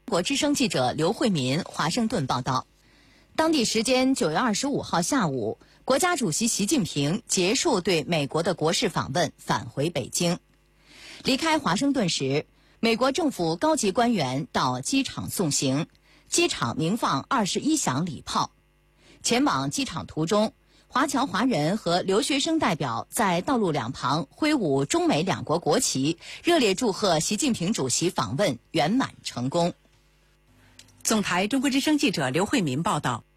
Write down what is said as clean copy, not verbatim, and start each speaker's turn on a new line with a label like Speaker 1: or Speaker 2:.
Speaker 1: 国之声记者刘慧民华盛顿报道，当地时间9月25号下午，国家主席习近平结束对美国的国事访问，返回北京。离开华盛顿时，美国政府高级官员到机场送行，机场鸣放21响礼炮。前往机场途中，华侨华人和留学生代表在道路两旁挥舞中美两国国旗，热烈祝贺习近平主席访问圆满成功。
Speaker 2: 总台中国之声记者刘慧民报道。